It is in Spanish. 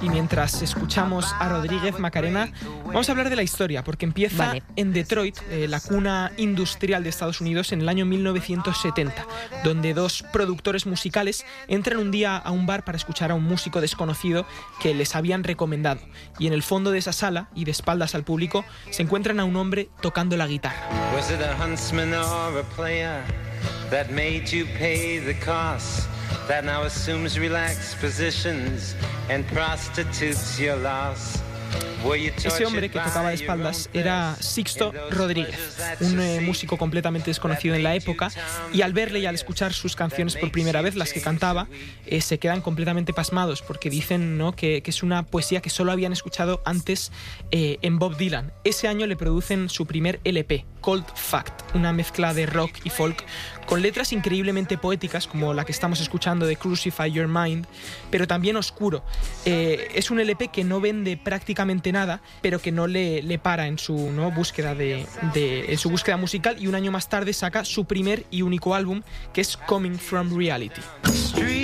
y mientras escuchamos a Rodríguez, Macarena, vamos a hablar de la historia, porque empieza en Detroit, la cuna industrial de Estados Unidos, en el año 1970, donde dos productores musicales entran un día a un bar para escuchar a un músico desconocido que les habían recomendado. Y en el fondo de esa sala, y de espaldas al público, se encuentran a un hombre tocando la guitarra. Was it a huntsman or a player that made you pay the cost, that now assumes relaxed positions and prostitutes your loss? Ese hombre que tocaba de espaldas era Sixto Rodríguez, un músico completamente desconocido en la época, y al verle y al escuchar sus canciones por primera vez, las que cantaba, se quedan completamente pasmados, porque dicen, ¿no?, que es una poesía que solo habían escuchado antes en Bob Dylan. Ese año le producen su primer LP, Cold Fact, una mezcla de rock y folk con letras increíblemente poéticas, como la que estamos escuchando de Crucify Your Mind, pero también oscuro. Es un LP que no vende prácticamente nada, pero que no le para en su, ¿no?, búsqueda en su búsqueda musical, y un año más tarde saca su primer y único álbum, que es Coming From Reality.